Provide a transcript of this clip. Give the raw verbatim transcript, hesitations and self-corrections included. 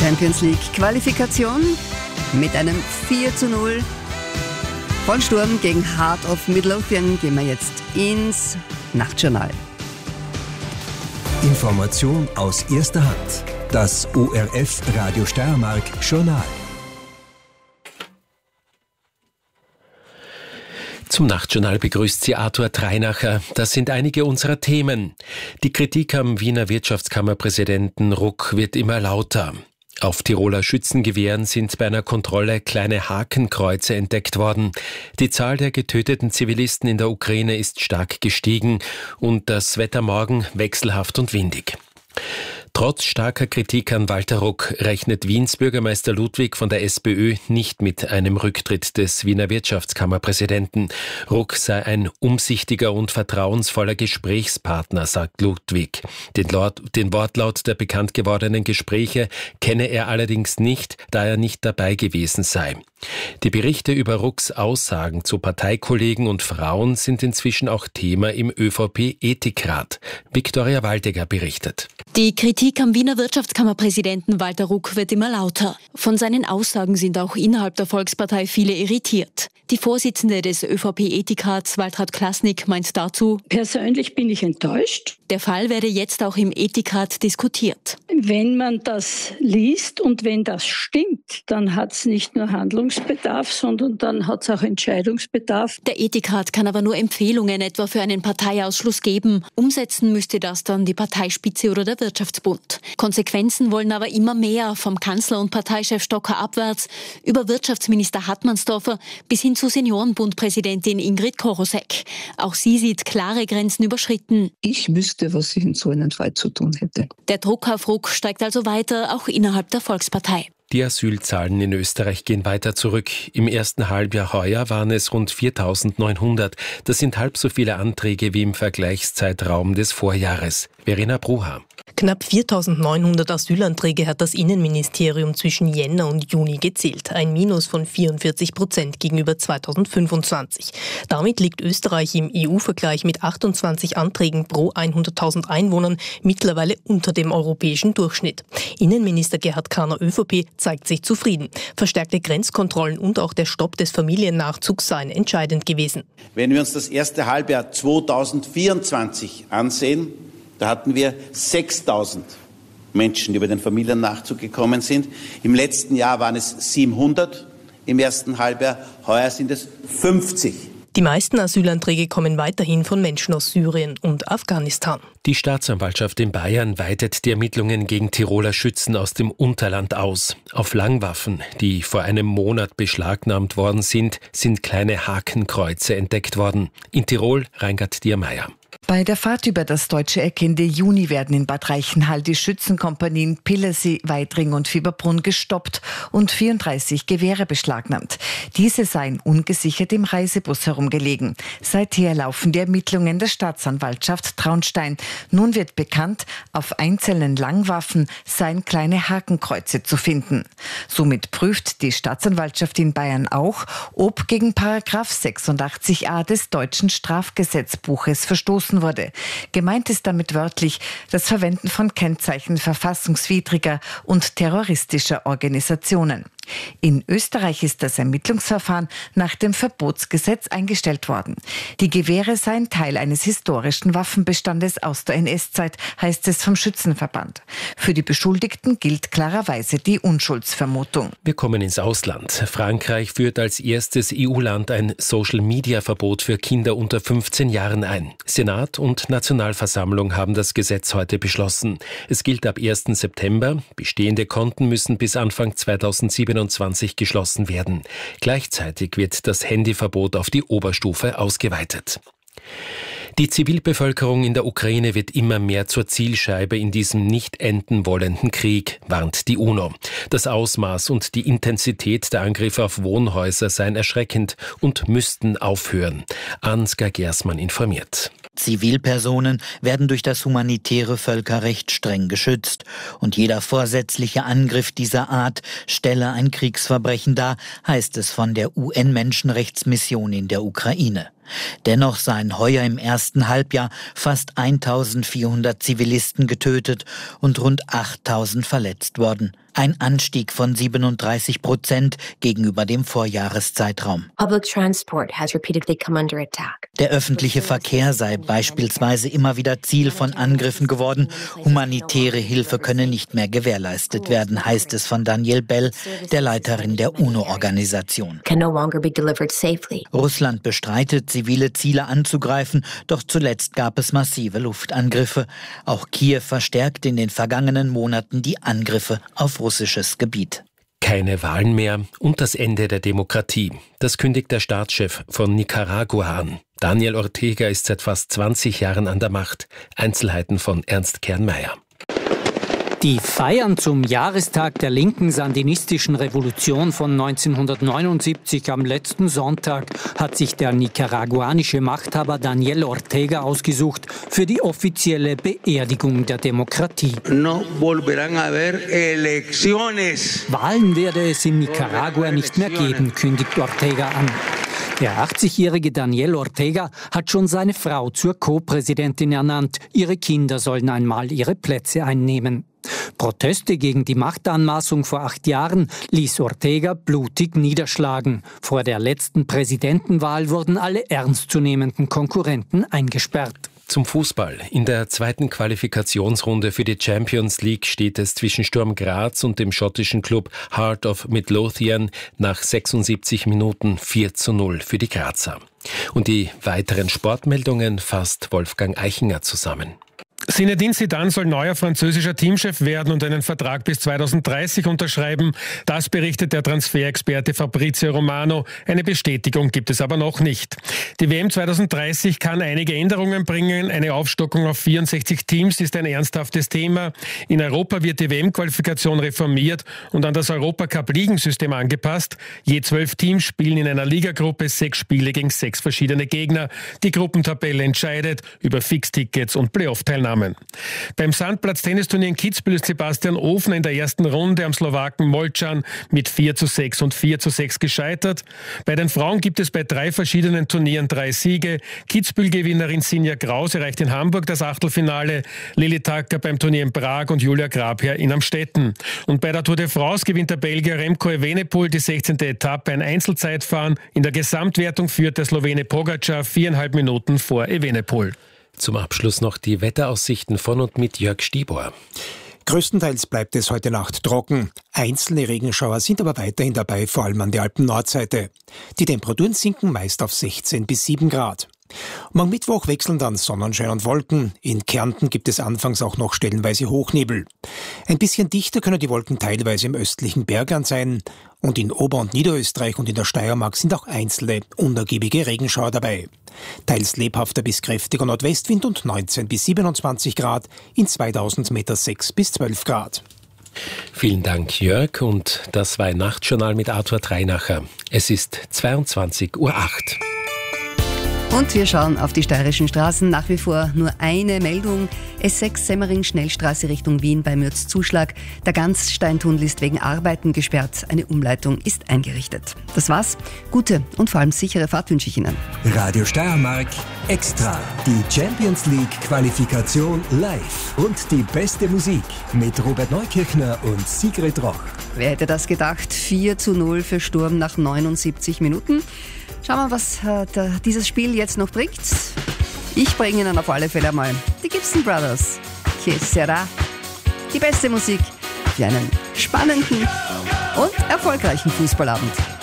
Champions League Qualifikation mit einem vier zu null von Sturm gegen Heart of Midlothian gehen wir jetzt ins Nachtjournal. Information aus erster Hand. Das O R F Radio Steiermark Journal. Zum Nachtjournal begrüßt Sie Arthur Treinacher. Das sind einige unserer Themen. Die Kritik am Wiener Wirtschaftskammerpräsidenten Ruck wird immer lauter. Auf Tiroler Schützengewehren sind bei einer Kontrolle kleine Hakenkreuze entdeckt worden. Die Zahl der getöteten Zivilisten in der Ukraine ist stark gestiegen und das Wetter morgen wechselhaft und windig. Trotz starker Kritik an Walter Ruck rechnet Wiens Bürgermeister Ludwig von der SPÖ nicht mit einem Rücktritt des Wiener Wirtschaftskammerpräsidenten. Ruck sei ein umsichtiger und vertrauensvoller Gesprächspartner, sagt Ludwig. Den, Lord, den Wortlaut der bekannt gewordenen Gespräche kenne er allerdings nicht, da er nicht dabei gewesen sei. Die Berichte über Rucks Aussagen zu Parteikollegen und Frauen sind inzwischen auch Thema im ÖVP-Ethikrat. Viktoria Waldegger berichtet. Die Kritik am Wiener Wirtschaftskammerpräsidenten Walter Ruck wird immer lauter. Von seinen Aussagen sind auch innerhalb der Volkspartei viele irritiert. Die Vorsitzende des ÖVP-Ethikrats, Waltraud Klasnik, meint dazu: Persönlich bin ich enttäuscht. Der Fall werde jetzt auch im Ethikrat diskutiert. Wenn man das liest und wenn das stimmt, dann hat es nicht nur Handlungsbedarf, sondern dann hat es auch Entscheidungsbedarf. Der Ethikrat kann aber nur Empfehlungen etwa für einen Parteiausschluss geben. Umsetzen müsste das dann die Parteispitze oder der Wirtschaftsbund. Konsequenzen wollen aber immer mehr, vom Kanzler und Parteichef Stocker abwärts, über Wirtschaftsminister Hartmannsdorfer bis hin zu Seniorenbundpräsidentin Ingrid Korosek. Auch sie sieht klare Grenzen überschritten. Ich wüsste, was ich in so einem Fall zu tun hätte. Der Druck auf Ruck steigt also weiter, auch innerhalb der Volkspartei. Die Asylzahlen in Österreich gehen weiter zurück. Im ersten Halbjahr heuer waren es rund viertausendneunhundert. Das sind halb so viele Anträge wie im Vergleichszeitraum des Vorjahres. Verena Bruha. Knapp viertausendneunhundert Asylanträge hat das Innenministerium zwischen Jänner und Juni gezählt. Ein Minus von vierundvierzig Prozent gegenüber zweitausendfünfundzwanzig. Damit liegt Österreich im E U-Vergleich mit achtundzwanzig Anträgen pro hunderttausend Einwohnern mittlerweile unter dem europäischen Durchschnitt. Innenminister Gerhard Kahner, ÖVP, zeigt sich zufrieden. Verstärkte Grenzkontrollen und auch der Stopp des Familiennachzugs seien entscheidend gewesen. Wenn wir uns das erste Halbjahr zweitausendvierundzwanzig ansehen, da hatten wir sechstausend Menschen, die über den Familiennachzug gekommen sind. Im letzten Jahr waren es siebenhundert im ersten Halbjahr, heuer sind es fünfzig. Die meisten Asylanträge kommen weiterhin von Menschen aus Syrien und Afghanistan. Die Staatsanwaltschaft in Bayern weitet die Ermittlungen gegen Tiroler Schützen aus dem Unterland aus. Auf Langwaffen, die vor einem Monat beschlagnahmt worden sind, sind kleine Hakenkreuze entdeckt worden. In Tirol Reingard Diermeier. Bei der Fahrt über das deutsche Eck Ende Juni werden in Bad Reichenhall die Schützenkompanien Pillersee, Weidring und Fieberbrunn gestoppt und vierunddreißig Gewehre beschlagnahmt. Diese seien ungesichert im Reisebus herumgelegen. Seither laufen die Ermittlungen der Staatsanwaltschaft Traunstein. Nun wird bekannt, auf einzelnen Langwaffen seien kleine Hakenkreuze zu finden. Somit prüft die Staatsanwaltschaft in Bayern auch, ob gegen Paragraph sechsundachtzig a des deutschen Strafgesetzbuches verstoßen wurde. Gemeint ist damit wörtlich das Verwenden von Kennzeichen verfassungswidriger und terroristischer Organisationen. In Österreich ist das Ermittlungsverfahren nach dem Verbotsgesetz eingestellt worden. Die Gewehre seien Teil eines historischen Waffenbestandes aus der N S-Zeit, heißt es vom Schützenverband. Für die Beschuldigten gilt klarerweise die Unschuldsvermutung. Wir kommen ins Ausland. Frankreich führt als erstes E U-Land ein Social-Media-Verbot für Kinder unter fünfzehn Jahren ein. Senat und Nationalversammlung haben das Gesetz heute beschlossen. Es gilt ab ersten September. Bestehende Konten müssen bis Anfang zweitausendsiebenundzwanzig geschlossen werden. Gleichzeitig wird das Handyverbot auf die Oberstufe ausgeweitet. Die Zivilbevölkerung in der Ukraine wird immer mehr zur Zielscheibe in diesem nicht enden wollenden Krieg, warnt die UNO. Das Ausmaß und die Intensität der Angriffe auf Wohnhäuser seien erschreckend und müssten aufhören. Ansgar Gersmann informiert. Zivilpersonen werden durch das humanitäre Völkerrecht streng geschützt. Und jeder vorsätzliche Angriff dieser Art stelle ein Kriegsverbrechen dar, heißt es von der U N-Menschenrechtsmission in der Ukraine. Dennoch seien heuer im ersten Halbjahr fast eintausendvierhundert Zivilisten getötet und rund achttausend verletzt worden. Ein Anstieg von siebenunddreißig Prozent gegenüber dem Vorjahreszeitraum. Public transport has repeatedly come under attack. Der öffentliche Verkehr sei beispielsweise immer wieder Ziel von Angriffen geworden. Humanitäre Hilfe könne nicht mehr gewährleistet werden, heißt es von Danielle Bell, der Leiterin der UNO-Organisation. Can no longer be delivered safely. Russland bestreitet, zivile Ziele anzugreifen, doch zuletzt gab es massive Luftangriffe. Auch Kiew verstärkt in den vergangenen Monaten die Angriffe auf russisches Gebiet. Keine Wahlen mehr und das Ende der Demokratie. Das kündigt der Staatschef von Nicaragua an. Daniel Ortega ist seit fast zwanzig Jahren an der Macht. Einzelheiten von Ernst Kernmeier. Die Feiern zum Jahrestag der linken sandinistischen Revolution von neunzehnhundertneunundsiebzig am letzten Sonntag hat sich der nicaraguanische Machthaber Daniel Ortega ausgesucht für die offizielle Beerdigung der Demokratie. No volverán a haber elecciones. Wahlen werde es in Nicaragua nicht mehr geben, kündigt Ortega an. Der achtzigjährige Daniel Ortega hat schon seine Frau zur Co-Präsidentin ernannt. Ihre Kinder sollen einmal ihre Plätze einnehmen. Proteste gegen die Machtanmaßung vor acht Jahren ließ Ortega blutig niederschlagen. Vor der letzten Präsidentenwahl wurden alle ernstzunehmenden Konkurrenten eingesperrt. Zum Fußball. In der zweiten Qualifikationsrunde für die Champions League steht es zwischen Sturm Graz und dem schottischen Club Heart of Midlothian nach sechsundsiebzig Minuten vier zu null für die Grazer. Und die weiteren Sportmeldungen fasst Wolfgang Eichinger zusammen. Zinedine Zidane soll neuer französischer Teamchef werden und einen Vertrag bis zweitausenddreißig unterschreiben. Das berichtet der Transferexperte Fabrizio Romano. Eine Bestätigung gibt es aber noch nicht. Die W M zweitausenddreißig kann einige Änderungen bringen. Eine Aufstockung auf vierundsechzig Teams ist ein ernsthaftes Thema. In Europa wird die W M-Qualifikation reformiert und an das Europacup-Ligensystem angepasst. Je zwölf Teams spielen in einer Ligagruppe sechs Spiele gegen sechs verschiedene Gegner. Die Gruppentabelle entscheidet über Fixtickets und Playoff-Teilnahme. Beim Sandplatz-Tennisturnier in Kitzbühel ist Sebastian Ofner in der ersten Runde am Slowaken Molcan mit vier zu sechs und vier zu sechs gescheitert. Bei den Frauen gibt es bei drei verschiedenen Turnieren drei Siege. Kitzbühel-Gewinnerin Sinja Kraus erreicht in Hamburg das Achtelfinale, Lilly Tacker beim Turnier in Prag und Julia Grabherr in Amstetten. Und bei der Tour de France gewinnt der Belgier Remco Evenepoel die sechzehnte Etappe, ein Einzelzeitfahren. In der Gesamtwertung führt der Slowene Pogacar viereinhalb Minuten vor Evenepoel. Zum Abschluss noch die Wetteraussichten von und mit Jörg Stibor. Größtenteils bleibt es heute Nacht trocken. Einzelne Regenschauer sind aber weiterhin dabei, vor allem an der Alpen-Nordseite. Die Temperaturen sinken meist auf sechzehn bis sieben Grad. Morgen Mittwoch wechseln dann Sonnenschein und Wolken. In Kärnten gibt es anfangs auch noch stellenweise Hochnebel. Ein bisschen dichter können die Wolken teilweise im östlichen Bergland sein. Und in Ober- und Niederösterreich und in der Steiermark sind auch einzelne unergiebige Regenschauer dabei. Teils lebhafter bis kräftiger Nordwestwind und neunzehn bis siebenundzwanzig Grad, in zweitausend Meter sechs bis zwölf Grad. Vielen Dank, Jörg. Und das war ein Nachtjournal mit Arthur Treinacher. Es ist zweiundzwanzig Uhr acht. Und wir schauen auf die steirischen Straßen. Nach wie vor nur eine Meldung. S sechs Semmering Schnellstraße Richtung Wien bei Mürz-Zuschlag. Der Ganzsteintunnel ist wegen Arbeiten gesperrt. Eine Umleitung ist eingerichtet. Das war's. Gute und vor allem sichere Fahrt wünsche ich Ihnen. Radio Steiermark Extra. Die Champions League Qualifikation live. Und die beste Musik mit Robert Neukirchner und Sigrid Roch. Wer hätte das gedacht? vier zu null für Sturm nach neunundsiebzig Minuten. Schauen wir mal, was äh, da, dieses Spiel jetzt noch bringt. Ich bringe Ihnen auf alle Fälle mal die Gibson Brothers. Que sera? Die beste Musik für einen spannenden und erfolgreichen Fußballabend.